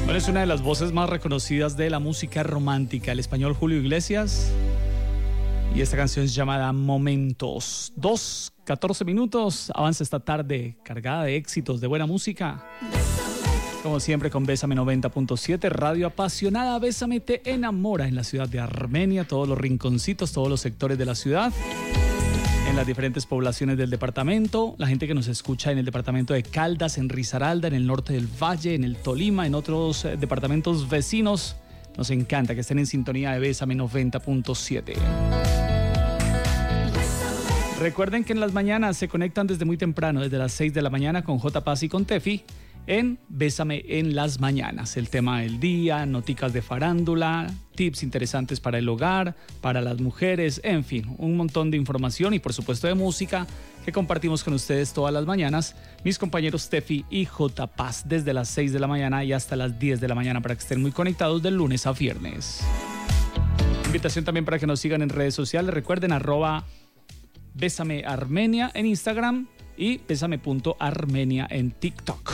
Bueno, es una de las voces más reconocidas de la música romántica, el español Julio Iglesias. Y esta canción es llamada Momentos. 2:14 minutos. Avanza esta tarde cargada de éxitos, de buena música. Como siempre con Bésame 90.7, radio apasionada. Bésame te enamora en la ciudad de Armenia, todos los rinconcitos, todos los sectores de la ciudad, en las diferentes poblaciones del departamento, la gente que nos escucha en el departamento de Caldas, en Risaralda, en el norte del Valle, en el Tolima, en otros departamentos vecinos. Nos encanta que estén en sintonía de Bésame 90.7. Recuerden que en las mañanas se conectan desde muy temprano, desde las 6 de la mañana con J. Paz y con Tefi, en Bésame en las mañanas. El tema del día, noticas de farándula, tips interesantes para el hogar, para las mujeres, en fin, un montón de información y por supuesto de música que compartimos con ustedes todas las mañanas, mis compañeros Tefi y J. Paz, desde las 6 de la mañana y hasta las 10 de la mañana para que estén muy conectados de lunes a viernes. Invitación también para que nos sigan en redes sociales. Recuerden @Bésame Armenia en Instagram y bésame.armenia en TikTok.